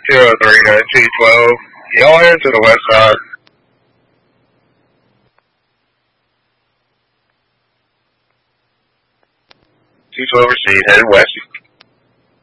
203 212. Y'all head to the west side. 212 received, headed west.